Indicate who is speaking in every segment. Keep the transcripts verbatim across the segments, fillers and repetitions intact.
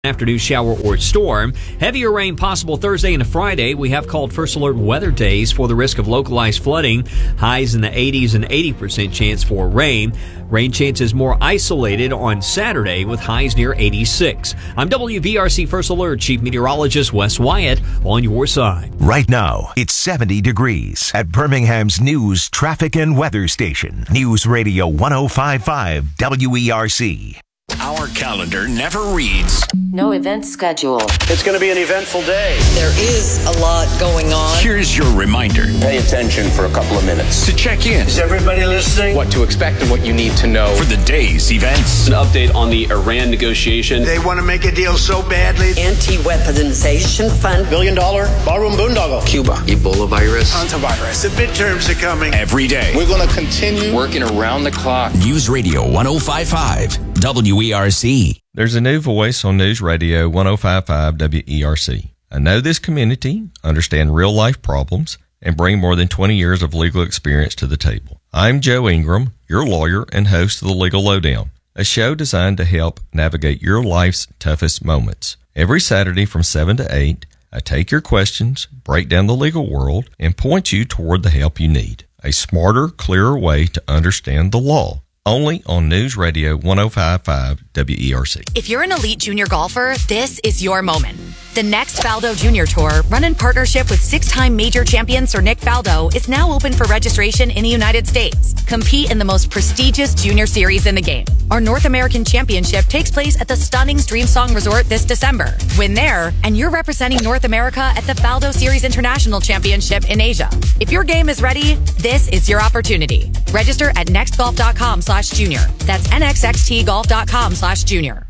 Speaker 1: Afternoon shower or storm. Heavier rain possible Thursday into Friday. We have called first alert weather days for the risk of localized flooding. Highs in the eighties and eighty percent chance for rain. Rain chances more isolated on Saturday with highs near eighty-six. I'm W B R C First Alert Chief Meteorologist Wes Wyatt on your side.
Speaker 2: Right now, it's seventy degrees at Birmingham's news, traffic, and weather station. News Radio one oh five point five W E R C.
Speaker 3: Our calendar never reads.
Speaker 4: No event schedule.
Speaker 5: It's going to be an eventful day.
Speaker 6: There is a lot going on.
Speaker 3: Here's your reminder.
Speaker 5: Pay attention for a couple of minutes.
Speaker 3: To check in.
Speaker 5: Is everybody listening?
Speaker 7: What to expect and what you need to know.
Speaker 3: For the day's events.
Speaker 8: An update on the Iran negotiation.
Speaker 9: They want to make a deal so badly.
Speaker 6: Anti-weaponization fund.
Speaker 5: Billion dollar ballroom boondoggle.
Speaker 7: Cuba. Ebola virus.
Speaker 9: Hantavirus. The midterms are coming.
Speaker 3: Every day.
Speaker 7: We're going to continue working around the clock.
Speaker 3: News Radio one oh five point five W E R C.
Speaker 10: There's a new voice on News Radio one oh five point five W E R C. I know this community, understand real-life problems, and bring more than twenty years of legal experience to the table. I'm Joe Ingram, your lawyer and host of The Legal Lowdown, a show designed to help navigate your life's toughest moments. Every Saturday from seven to eight, I take your questions, break down the legal world, and point you toward the help you need. A smarter, clearer way to understand the law. Only on News Radio one oh five point five W E R C.
Speaker 11: If you're an elite junior golfer, this is your moment. The next Faldo Junior Tour, run in partnership with six-time major champion Sir Nick Faldo, is now open for registration in the United States. Compete in the most prestigious junior series in the game. Our North American Championship takes place at the stunning Streamsong Resort this December. Win there, and you're representing North America at the Faldo Series International Championship in Asia. If your game is ready, this is your opportunity. Register at nextgolf.com slash junior. That's nxxtgolf.com slash junior.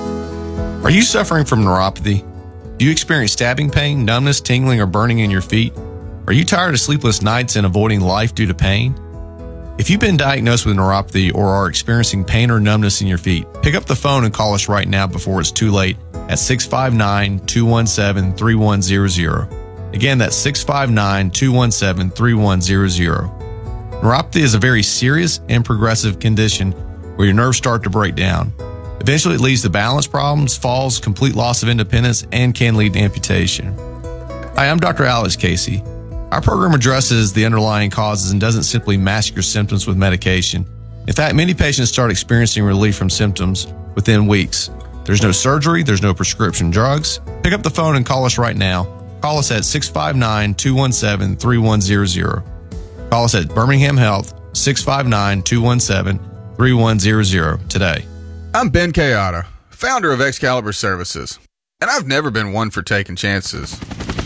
Speaker 12: Are you suffering from neuropathy? Do you experience stabbing pain, numbness, tingling, or burning in your feet? Are you tired of sleepless nights and avoiding life due to pain? If you've been diagnosed with neuropathy or are experiencing pain or numbness in your feet, pick up the phone and call us right now before it's too late at six five nine, two one seven, three one zero zero. Again, that's six five nine, two one seven, three one zero zero. Neuropathy is a very serious and progressive condition where your nerves start to break down. Eventually, it leads to balance problems, falls, complete loss of independence, and can lead to amputation. Hi, I'm Doctor Alex Casey. Our program addresses the underlying causes and doesn't simply mask your symptoms with medication. In fact, many patients start experiencing relief from symptoms within weeks. There's no surgery, there's no prescription drugs. Pick up the phone and call us right now. Call us at six five nine, two one seven, three one zero zero. Call us at Birmingham Health, six five nine, two one seven, three one zero zero today.
Speaker 13: I'm Ben Kayada, founder of Excalibur Services, and I've never been one for taking chances.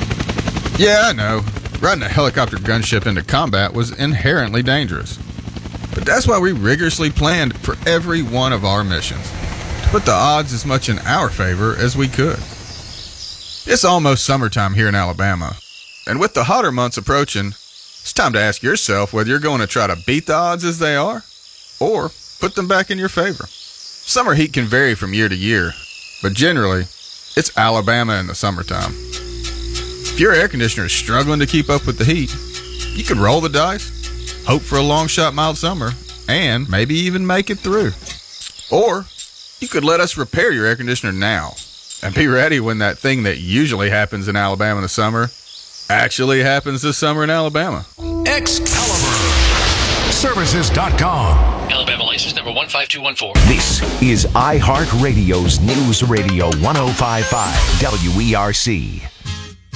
Speaker 13: Yeah, I know, riding a helicopter gunship into combat was inherently dangerous. But that's why we rigorously planned for every one of our missions, to put the odds as much in our favor as we could. It's almost summertime here in Alabama, and with the hotter months approaching, it's time to ask yourself whether you're going to try to beat the odds as they are, or put them back in your favor. Summer heat can vary from year to year, but generally, it's Alabama in the summertime. If your air conditioner is struggling to keep up with the heat, you could roll the dice, hope for a long shot mild summer, and maybe even make it through. Or, you could let us repair your air conditioner now, and be ready when that thing that usually happens in Alabama in the summer actually happens this summer in Alabama.
Speaker 3: Excalibur Services dot com.
Speaker 8: Alabama license number one five two one four.
Speaker 2: This is iHeartRadio's News Radio one oh five point five W E R C.